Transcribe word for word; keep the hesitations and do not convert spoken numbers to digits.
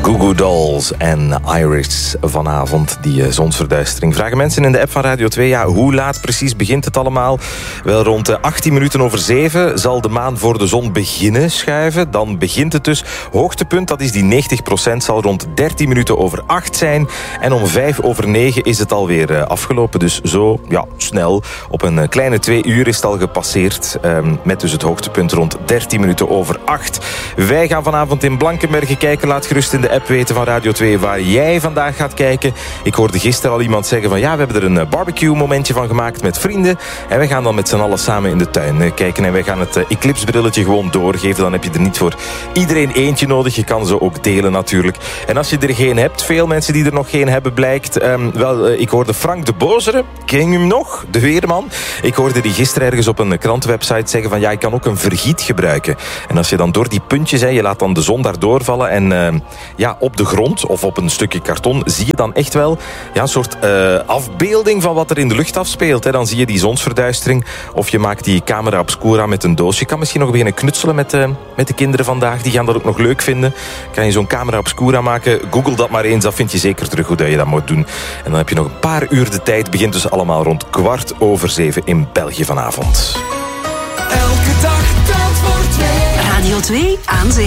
Goo Goo Dolls en Iris vanavond, die zonsverduistering. Vragen mensen in de app van Radio twee, ja, hoe laat precies begint het allemaal? Wel, rond achttien minuten over zeven zal de maan voor de zon beginnen schuiven. Dan begint het dus. Hoogtepunt, dat is die negentig procent, zal rond dertien minuten over acht zijn. En om vijf over negen is het alweer afgelopen. Dus zo, ja, snel. Op een kleine twee uur is het al gepasseerd. Um, met dus het hoogtepunt rond dertien minuten over acht. Wij gaan vanavond in Blankenberge kijken. Laat gerust in de app weten van Radio twee waar jij vandaag gaat kijken. Ik hoorde gisteren al iemand zeggen van ja, we hebben er een barbecue momentje van gemaakt met vrienden. En wij gaan dan met z'n allen samen in de tuin kijken. En wij gaan het Eclipse brilletje gewoon doorgeven. Dan heb je er niet voor iedereen eentje nodig. Je kan ze ook delen natuurlijk. En als je er geen hebt, veel mensen die er nog geen hebben blijkt. Um, wel, uh, ik hoorde Frank de Bozere. Ken je hem nog? De weerman. Ik hoorde die gisteren ergens op een krantenwebsite zeggen van ja, ik kan ook een vergiet gebruiken. En als je dan door die puntjes, hè, je laat dan de zon daar doorvallen en uh, ja, op de grond of op een stukje karton zie je dan echt wel ja, een soort uh, afbeelding van wat er in de lucht afspeelt. Hè. Dan zie je die zonsverduistering of je maakt die camera obscura met een doos. Je kan misschien nog beginnen knutselen met, uh, met de kinderen vandaag. Die gaan dat ook nog leuk vinden. Kan je zo'n camera obscura maken? Google dat maar eens, dat vind je zeker terug hoe dat je dat moet doen. En dan heb je nog een paar uur de tijd. Begint dus allemaal rond kwart over zeven in België vanavond. Elke dag telt voor twee. Radio twee aan zee.